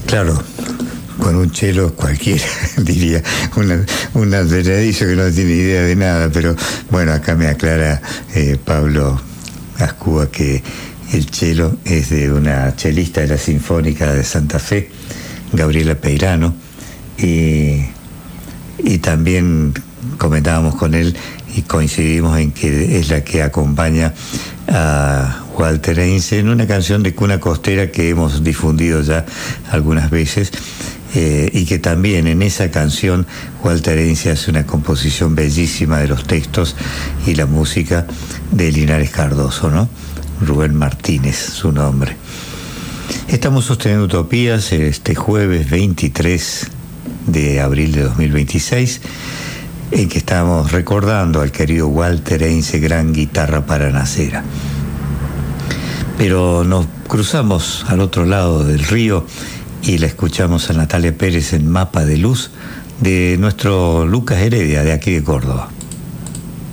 Claro, con un chelo cualquiera diría, un alteradizo que no tiene idea de nada, pero bueno, acá me aclara Pablo Ascúa que el chelo es de una chelista de la Sinfónica de Santa Fe, Gabriela Peirano, y también comentábamos con él y coincidimos en que es la que acompaña a Walter Heinze en una canción de cuna costera que hemos difundido ya algunas veces, y que también en esa canción Walter Heinze hace una composición bellísima de los textos y la música de Linares Cardoso, ¿no? Rubén Martínez, su nombre. Estamos sosteniendo Utopías este jueves 23 de abril de 2026, en que estamos recordando al querido Walter Heinze, gran guitarra paranacera. Pero nos cruzamos al otro lado del río y la escuchamos a Natalia Pérez en Mapa de Luz, de nuestro Lucas Heredia, de aquí de Córdoba.